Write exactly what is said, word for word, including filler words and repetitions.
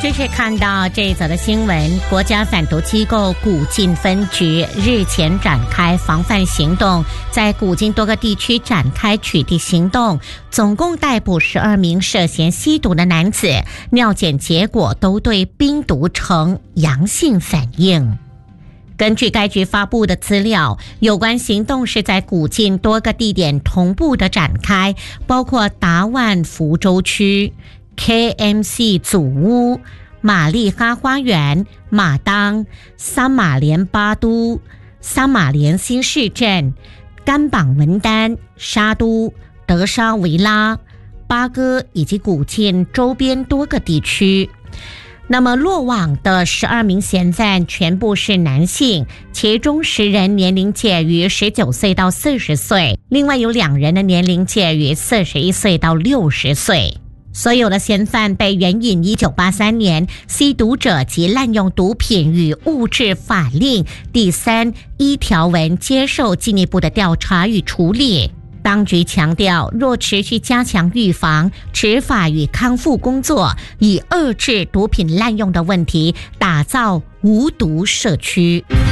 这是看到这一则的新闻，国家反毒机构古晋分局日前展开防范行动，在古晋多个地区展开取缔行动，总共逮捕十二名涉嫌吸毒的男子，尿检结果都对冰毒呈阳性反应。根据该局发布的资料，有关行动是在古晋多个地点同步的展开，包括达万福州区、K M C 祖屋、玛丽哈花园、马当、三马连巴都、三马连新市镇、甘榜文丹、沙都、德沙维拉、巴哥以及古晋周边多个地区。那么落网的十二名嫌犯全部是男性，其中十人年龄介于十九岁到四十岁，另外有两人的年龄介于四十一岁到六十岁。所有的嫌犯被援引一九八三年吸毒者及滥用毒品与物质法令第三一条文接受进一步的调查与处理。当局强调，若持续加强预防、执法与康复工作，以遏制毒品滥用的问题，打造无毒社区。